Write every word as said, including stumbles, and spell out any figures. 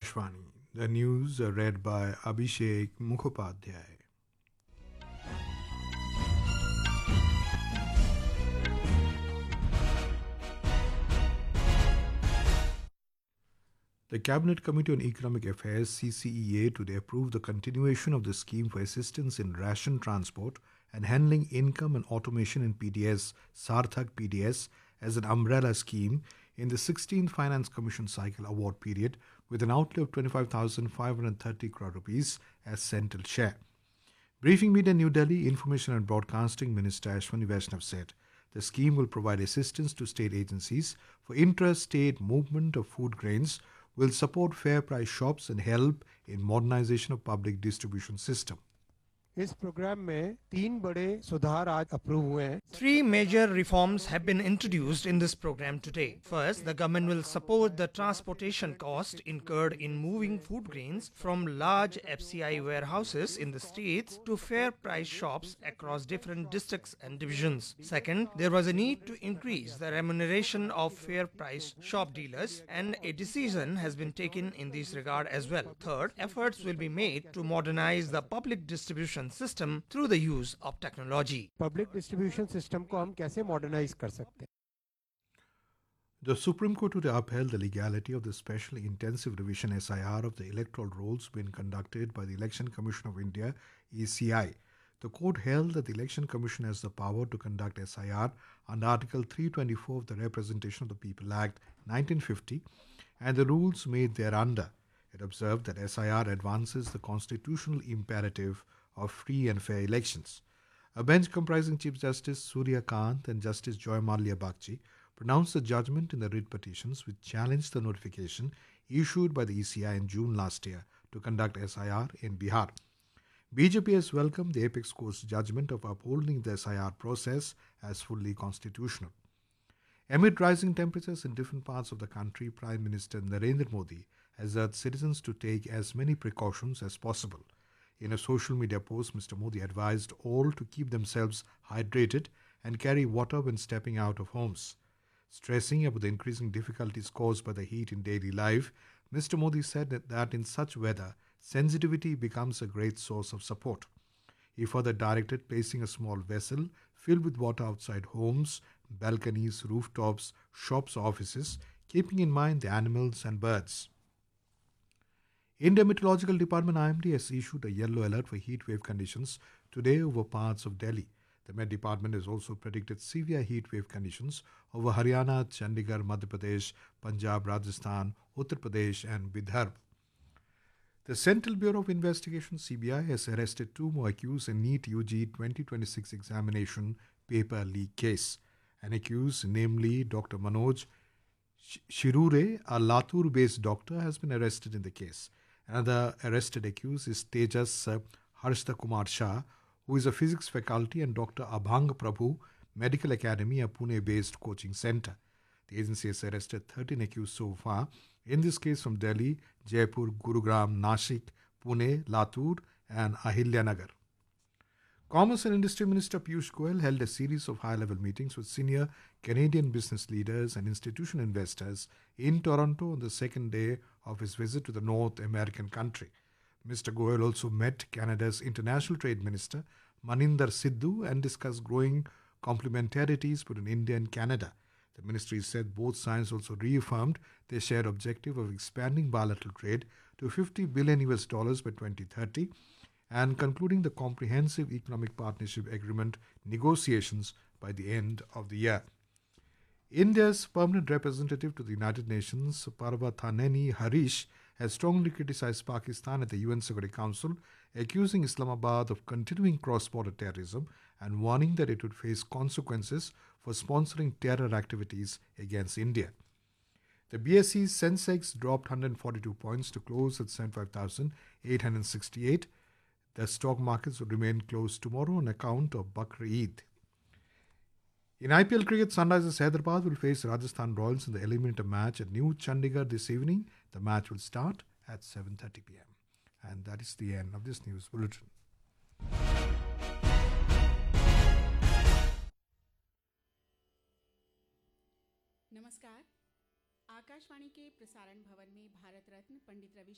Akashvani. The news are read by Abhishek Mukhopadhyay. The Cabinet Committee on Economic Affairs C C E A today approved the continuation of the scheme for assistance in ration transport and handling income and automation in P D S, Sarthak P D S, as an umbrella scheme in the sixteenth Finance Commission cycle award period with an outlay of twenty-five thousand five hundred thirty crore rupees as central share. Briefing Media New Delhi, Information and Broadcasting Minister Ashwani Vaishnav said the scheme will provide assistance to state agencies for intra-state movement of food grains, will support fair price shops and help in modernization of public distribution system. इस programme में तीन बड़े सुधार आज approve हुए हैं. Three major reforms have been introduced in this program today. First, the government will support the transportation cost incurred in moving food grains from large F C I warehouses in the states to fair price shops across different districts and divisions. Second, there was a need to increase the remuneration of fair price shop dealers, and a decision has been taken in this regard as well. Third, efforts will be made to modernize the public distribution system through the use of technology. Public distribution system को हम कैसे modernise कर सकते हैं? The Supreme Court today upheld the legality of the Special Intensive Revision S I R of the electoral rolls being conducted by the Election Commission of India E C I. The court held that the Election Commission has the power to conduct S I R under Article three twenty-four of the Representation of the People Act nineteen fifty and the rules made thereunder. It observed that S I R advances the constitutional imperative of free and fair elections. A bench comprising Chief Justice Surya Kant and Justice Joy Malia Bagchi pronounced the judgment in the writ petitions which challenged the notification issued by the E C I in June last year to conduct S I R in Bihar. B J P has welcomed the Apex Court's judgment of upholding the S I R process as fully constitutional. Amid rising temperatures in different parts of the country, Prime Minister Narendra Modi has urged citizens to take as many precautions as possible. In a social media post, Mister Modi advised all to keep themselves hydrated and carry water when stepping out of homes. Stressing about the increasing difficulties caused by the heat in daily life, Mister Modi said that, that in such weather, sensitivity becomes a great source of support. He further directed placing a small vessel filled with water outside homes, balconies, rooftops, shops, offices, keeping in mind the animals and birds. India Meteorological Department I M D has issued a yellow alert for heat wave conditions today over parts of Delhi. The Met Department has also predicted severe heat wave conditions over Haryana, Chandigarh, Madhya Pradesh, Punjab, Rajasthan, Uttar Pradesh and Vidarbha. The Central Bureau of Investigation C B I has arrested two more accused in NEET U G twenty twenty-six examination paper leak case. An accused, namely Doctor Manoj Shirure, a Latur-based doctor, has been arrested in the case. Another arrested accused is Tejas uh, Harshda Kumar Shah, who is a physics faculty, and Doctor Abhang Prabhu, Medical Academy, a Pune-based coaching center. The agency has arrested thirteen accused so far in this case from Delhi, Jaipur, Gurugram, Nashik, Pune, Latur and Ahilyanagar. Commerce and Industry Minister Piyush Goyal held a series of high-level meetings with senior Canadian business leaders and institutional investors in Toronto on the second day of his visit to the North American country. Mister Goyal also met Canada's International Trade Minister Maninder Sidhu and discussed growing complementarities between India and Canada. The ministry said both sides also reaffirmed their shared objective of expanding bilateral trade to fifty billion U S dollars by twenty thirty and concluding the Comprehensive Economic Partnership Agreement negotiations by the end of the year. India's permanent representative to the United Nations, Parvathaneni Harish, has strongly criticized Pakistan at the U N Security Council, accusing Islamabad of continuing cross-border terrorism and warning that it would face consequences for sponsoring terror activities against India. The B S E Sensex dropped one hundred forty-two points to close at seventy-five thousand eight hundred sixty-eight. The stock markets will remain closed tomorrow on account of Bakr Eid. In I P L cricket, Sunrisers Hyderabad will face Rajasthan Royals in the eliminator match at New Chandigarh this evening. The match will start at seven thirty p m And that is the end of this news bulletin. नमस्कार। आकाशवाणी के प्रसारण भवन में भारत रत्न पंडित रवि